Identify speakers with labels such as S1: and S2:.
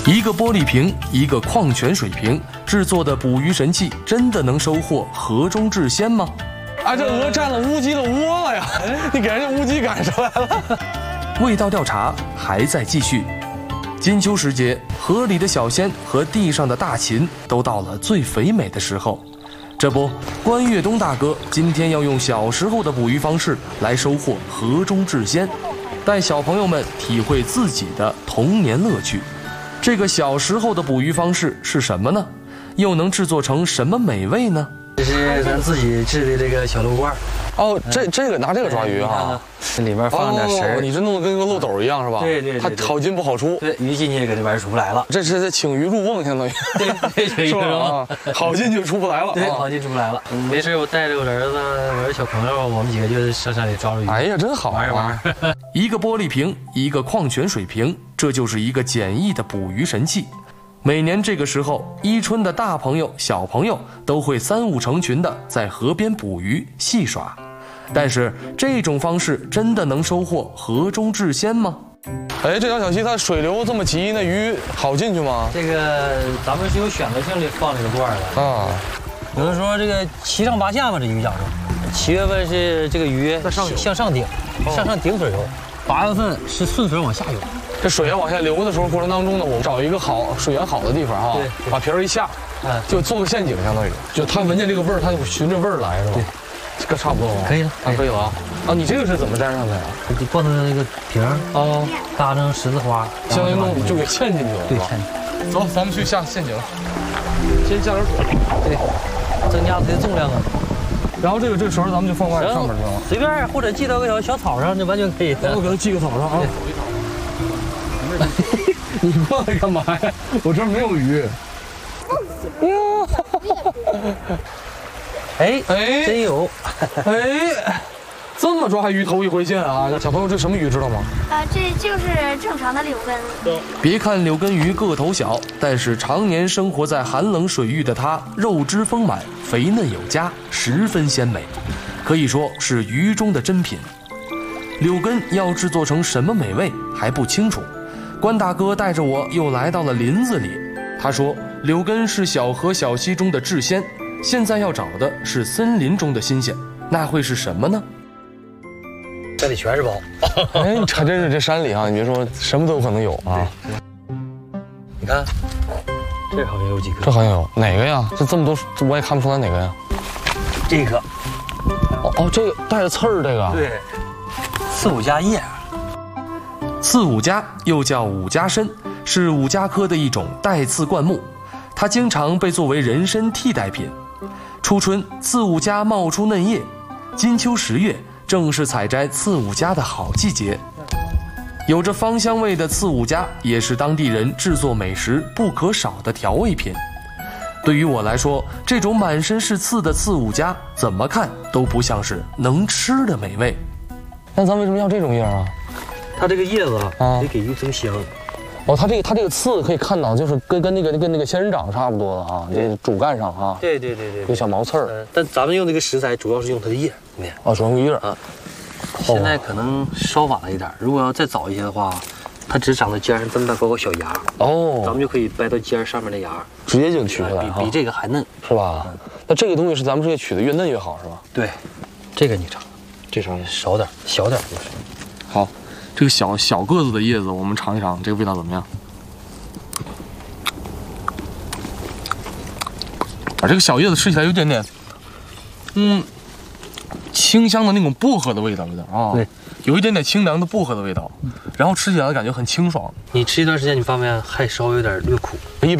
S1: 一个玻璃瓶，一个矿泉水瓶，制作的捕鱼神器真的能收获河中至鲜吗？
S2: 啊，这鹅占了乌鸡的窝了呀！你给人家乌鸡赶上来了。
S1: 味道调查还在继续。金秋时节，河里的小鲜和地上的大禽都到了最肥美的时候。这不，关岳东大哥今天要用小时候的捕鱼方式来收获河中至鲜，带小朋友们体会自己的童年乐趣。这个小时候的捕鱼方式是什么呢？又能制作成什么美味呢？
S3: 这是咱自己制的这个小漏罐。
S2: 哦，这个拿这个抓鱼哈，
S3: 这里面放点食儿，
S2: 你这弄得跟个漏斗一样是吧？
S3: 对，
S2: 它好进不好出。
S3: 对，鱼进去搁这玩意儿出不来了。
S2: 这是在请鱼入瓮，相当于。
S3: 对，
S2: 是吧？好进就出不来了。
S3: 对，好进出不来了。没事，我带着我儿子、我的小朋友，我们几个就上山里抓鱼。
S2: 哎呀，真好
S3: 玩一玩。
S1: 一个玻璃瓶，一个矿泉水瓶，这就是一个简易的捕鱼神器。每年这个时候，伊春的大朋友、小朋友都会三五成群的在河边捕鱼戏耍。但是这种方式真的能收获河中至鲜吗？
S2: 哎，这条小溪它水流这么急，那鱼好进去吗？
S3: 这个咱们是有选择性的放这个罐的啊。有的说这个七上八下嘛，这鱼讲究。7月份是这个鱼向上顶，向上顶水游；8月份是顺水往下游。
S2: 这水要往下流的时候，过程当中呢，我们找一个水源好的地方哈，把皮儿一下，就做个陷阱，相当于，就它闻见这个味儿，它就循着味儿来，是吧？这个差不多吗？
S3: 可以了，
S2: 可以了啊！啊，你这个是怎么粘上的呀？
S3: 你灌到那个瓶儿啊，搭成十字花，
S2: 相当于弄就给嵌进去了。
S3: 对，嵌。
S2: 走，咱们去下陷阱。先加点水，
S3: 对，增加它的重量啊。
S2: 然后这个绳咱们就放外上面去了，
S3: 随便或者系到个小草上就完全可以。
S2: 我给它系个草上啊。你过来干嘛呀？我这儿没有鱼。
S3: 哎，真有！
S2: 哎，这么抓鱼头一回见啊！小朋友，这什么鱼知道吗？
S4: 这就是正常的柳根。
S1: 别看柳根鱼个头小，但是常年生活在寒冷水域的它，肉质丰满，肥嫩有加，十分鲜美，可以说是鱼中的珍品。柳根要制作成什么美味还不清楚。关大哥带着我又来到了林子里，他说柳根是小河小溪中的至鲜，现在要找的是森林中的新鲜，那会是什么呢？
S3: 这里全是宝。
S2: 哎，你还真是这山里啊，你别说什么都有可能有啊。
S3: 你看，这好像有几个。
S2: 这好像有哪个呀？这么多，我也看不出来哪个呀。
S3: 这个。
S2: 哦，这个带着刺儿，这个。
S3: 对。刺五加叶。
S1: 刺五加又叫五加参，是五加科的一种带刺灌木，它经常被作为人参替代品。初春，刺五加冒出嫩叶，金秋10月正是采摘刺五加的好季节。有着芳香味的刺五加也是当地人制作美食不可少的调味品。对于我来说，这种满身是刺的刺五加怎么看都不像是能吃的美味。
S2: 那咱为什么要这种叶啊？
S3: 它这个叶子得给鱼增香。
S2: 哦，它这个刺可以看到，就是跟那个仙人掌差不多的啊，这主干上啊。
S3: 对，
S2: 有小毛刺儿。
S3: 但咱们用这个食材主要是用它的叶。
S2: 哦，主要用叶啊。
S3: 现在可能稍晚了一点，如果要再早一些的话，它只长在尖上这么大高个小芽。哦，咱们就可以掰到尖上面的芽，
S2: 直接就取出来，
S3: 比这个还嫩，
S2: 是吧？那这个东西是咱们是取的越嫩越好，是吧？
S3: 对，这个你尝，
S2: 这尝
S3: 少点，小点就是。
S2: 好。这个小个子的叶子，我们尝一尝，这个味道怎么样？这个小叶子吃起来有点点，清香的那种薄荷的味道，有点啊，
S3: 对，
S2: 有一点点清凉的薄荷的味道，然后吃起来感觉很清爽。
S3: 你吃一段时间，你发现还稍微有点略苦。